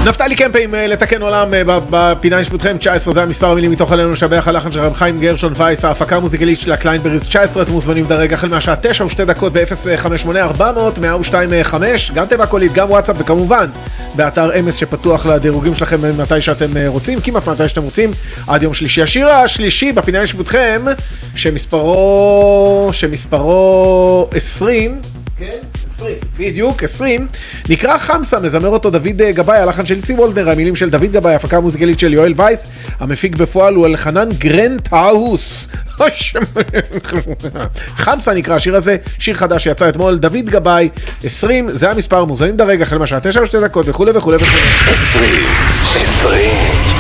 נפתלי קמפה עם לתקן עולם בפינה נשפוטכם 19, זה המספר המילים מתוך עלינו לשבח הלחן של רב חיים גרשון וייס, ההפקה המוזיקלית של הקליינבריז 19, אתם מוזמנים דרג החל מהשעה 9 ו2 דקות ב-058-400-102.5, גם תיבה קולית, גם וואטסאפ וכמובן באתר אמס שפתוח לדירוגים שלכם מתי שאתם רוצים, כמעט מתי שאתם רוצים, עד יום שלישי. השיר השלישי בפינה נשפוטכם שמספרו 20, כן? 20, בדיוק, 20, נקרא חמסה, מזמר אותו דוד גבאי, הלחן של איצי וולדנר, המילים של דוד גבאי, ההפקה המוזיקלית של יואל וייס, המפיק בפועל הוא אלחנן גרנטהאוס. חמסה נקרא השיר הזה, שיר חדש שיצא אתמול, דוד גבאי, 20, זה המספר, מוזמנים דרג החל מהשעה 9 ו2 דקות וכו' וכו' וכו'. 20